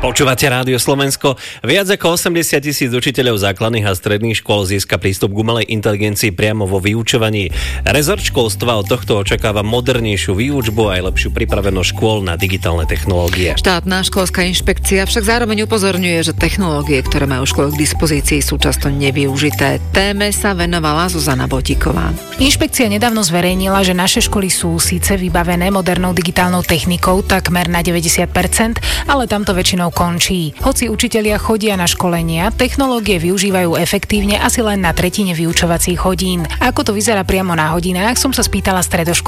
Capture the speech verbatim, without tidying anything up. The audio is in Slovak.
Počúvate Rádio Slovensko. Viac ako osemdesiat tisíc učiteľov základných a stredných škôl získa prístup k umelej inteligencii priamo vo vyučovaní. Rezort školstva od tohto očakáva modernejšiu výučbu a aj lepšiu pripravenosť škôl na digitálne technológie. Štátna školská inšpekcia však zároveň upozorňuje, že technológie, ktoré majú školy k dispozícii, sú často nevyužité. Téme sa venovala Zuzana Botíková. Inšpekcia nedávno zverejnila, že naše školy sú síce vybavené modernou digitálnou technikou takmer na deväťdesiat percent, ale tamto väčšinou končí. Hoci učitelia chodia na školenia, technológie využívajú efektívne asi len na tretine vyučovacích hodín. Ako to vyzerá priamo na hodinách, som sa spýtala stredoškolákov